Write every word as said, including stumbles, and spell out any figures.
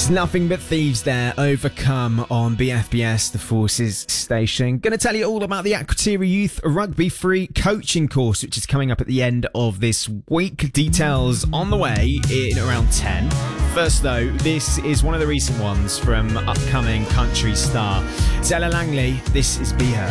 It's Nothing But Thieves there, Overcome on B F B S, the Forces station. Going to tell you all about the Aquateria Youth Rugby Free coaching course, which is coming up at the end of this week. Details on the way in around ten. First though, this is one of the recent ones from upcoming country star Zella Langley. This is Be Her.